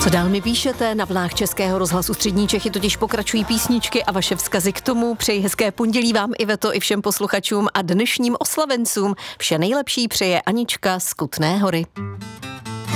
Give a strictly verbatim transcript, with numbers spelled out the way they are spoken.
Co dál mi píšete? Na vlnách Českého rozhlasu Střední Čechy totiž pokračují písničky a vaše vzkazy k tomu. Přeji hezké pondělí vám, Iveto, i všem posluchačům a dnešním oslavencům. Vše nejlepší přeje Anička z Kutné Hory.